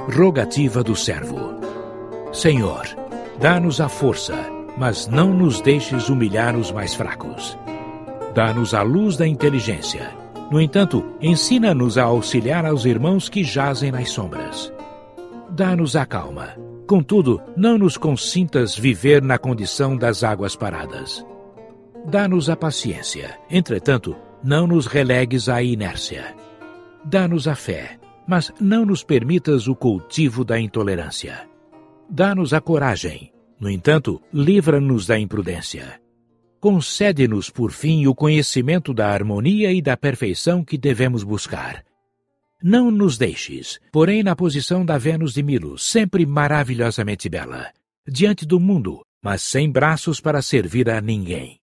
Rogativa do servo. Senhor, dá-nos a força, mas não nos deixes humilhar os mais fracos. Dá-nos a luz da inteligência. No entanto, ensina-nos a auxiliar aos irmãos que jazem nas sombras. Dá-nos a calma. Contudo, não nos consintas viver na condição das águas paradas. Dá-nos a paciência. Entretanto, não nos relegues à inércia. Dá-nos a fé, mas não nos permitas o cultivo da intolerância. Dá-nos a coragem. No entanto, livra-nos da imprudência. Concede-nos, por fim, o conhecimento da harmonia e da perfeição que devemos buscar. Não nos deixes, porém, na posição da Vênus de Milo, sempre maravilhosamente bela, diante do mundo, mas sem braços para servir a ninguém.